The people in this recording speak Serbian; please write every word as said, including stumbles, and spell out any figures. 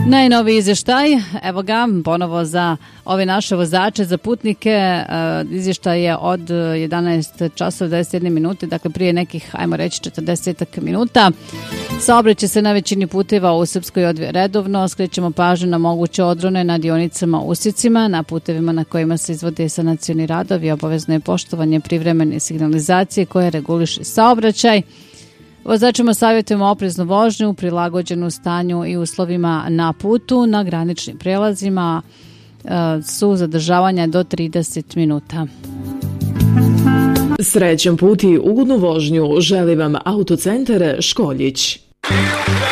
Najnoviji izvještaj, evo ga, ponovo za ove naše vozače, za putnike. Izvještaj je od jedanaest časova dvadeset jedne minute, dakle prije nekih, ajmo reći, četrdeset minuta. Saobraćaj se na većini puteva u Srpskoj odvija redovno. Skrećemo pažnju na moguće odrone na dionicama usjecima, na putevima na kojima se izvode sanacioni radovi. Obavezno je poštovanje privremene signalizacije koje reguliše saobraćaj. Vozačima savjetujemo opreznu vožnju, prilagođenu stanju i uslovima na putu. Na graničnim prelazima e, su zadržavanja do trideset minuta. Srećan put i ugodnu vožnju želi vam Autocentar Školjić.